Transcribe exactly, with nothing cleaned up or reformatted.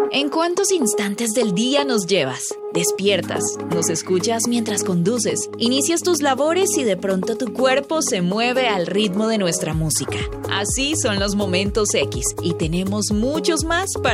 ¿En cuántos instantes del día nos llevas? Despiertas, nos escuchas mientras conduces, inicias tus labores y de pronto tu cuerpo se mueve al ritmo de nuestra música. Así son los momentos X y tenemos muchos más para